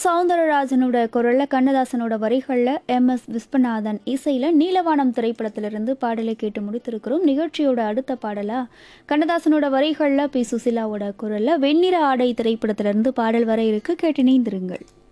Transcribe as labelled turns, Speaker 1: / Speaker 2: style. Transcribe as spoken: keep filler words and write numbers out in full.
Speaker 1: சௌந்தரராஜனோட குரல்ல, கண்ணதாசனோட வரிகளில், M S Viswanathan இசையில் நீலவானம் திரைப்படத்திலிருந்து பாடலை கேட்டு முடித்திருக்கிறோம். நிகழ்ச்சியோட அடுத்த பாடலா கண்ணதாசனோட வரிகளில், பி சுசிலாவோட குரல்ல வெண்ணிற ஆடை திரைப்படத்திலிருந்து பாடல் வர இருக்கு. கேட்டு இணைந்திருங்கள்.